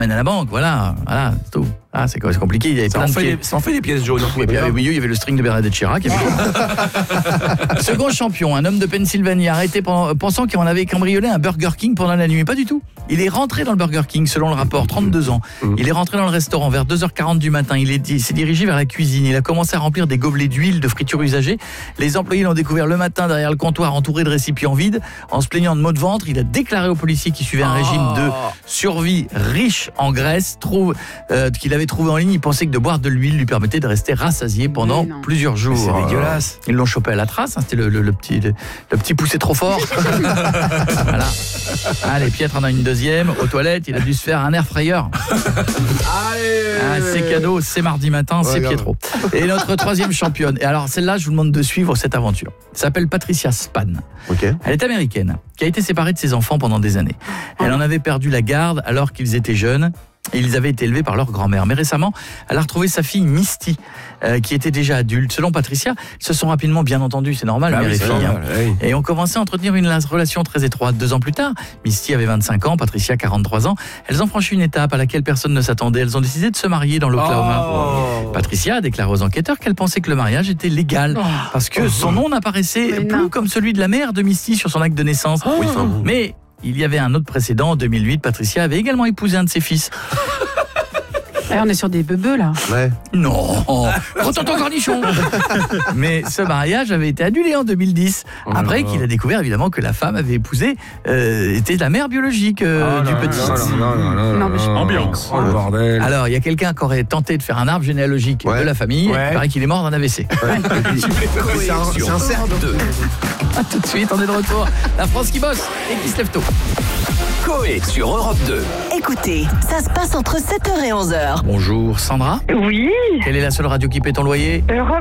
mène à la banque, voilà, c'est tout. Ah, c'est compliqué, il y avait Ça en fait des pièces jaunes. Et puis au milieu, il y avait le string de Bernadette Chirac. Second champion, un homme de Pennsylvanie arrêté pensant qu'on avait cambriolé un Burger King pendant la nuit. Mais pas du tout. Il est rentré dans le Burger King, selon le rapport, 32 ans. Il est rentré dans le restaurant vers 2h40 du matin. Il s'est dirigé vers la cuisine. Il a commencé à remplir des gobelets d'huile de friture usagée. Les employés l'ont découvert le matin derrière le comptoir, entouré de récipients vides. En se plaignant de maux de ventre, il a déclaré aux policiers qu'il suivait un régime de survie riche en graisse, qu'il avait trouvé en ligne. Il pensait que de boire de l'huile lui permettait de rester rassasié pendant plusieurs jours. C'est dégueulasse. Ils l'ont chopé à la trace, c'était le petit poussé trop fort. Voilà. Allez, Pietre en a une deuxième. Aux toilettes, il a dû se faire un air frayeur. C'est cadeau, c'est mardi matin, c'est Pietro. Et notre troisième championne. Et alors celle-là, je vous demande de suivre cette aventure. Elle s'appelle Patricia Spann. Okay. Elle est américaine, qui a été séparée de ses enfants pendant des années. Elle en avait perdu la garde alors qu'ils étaient jeunes. Et ils avaient été élevés par leur grand-mère. Mais récemment, elle a retrouvé sa fille Misty, qui était déjà adulte. Selon Patricia, ils se sont rapidement bien entendus, c'est normal, mère et fille. Oui. Et ont commencé à entretenir une relation très étroite. 2 ans plus tard, Misty avait 25 ans, Patricia 43 ans. Elles ont franchi une étape à laquelle personne ne s'attendait. Elles ont décidé de se marier dans l'Oklahoma. Patricia a déclaré aux enquêteurs qu'elle pensait que le mariage était légal, parce que son nom n'apparaissait plus comme celui de la mère de Misty sur son acte de naissance. Mais il y avait un autre précédent. En 2008, Patricia avait également épousé un de ses fils. On est sur des bebeux là. Ouais. Non, tonton cornichon. Mais ce mariage avait été annulé en 2010. Après qu'il a découvert évidemment que la femme avait épousé était la mère biologique du petit. Non, mais Ambiance. Oh le bordel. Alors il y a quelqu'un qui aurait tenté de faire un arbre généalogique de la famille. Il paraît qu'il est mort d'un AVC. C'est un cerf. A tout de suite, on est de retour. La France qui bosse et qui se lève tôt. Coé sur Europe 2. Écoutez, ça se passe entre 7h et 11h. Bonjour Sandra. Oui, Quelle est la seule radio qui paie ton loyer ? Europe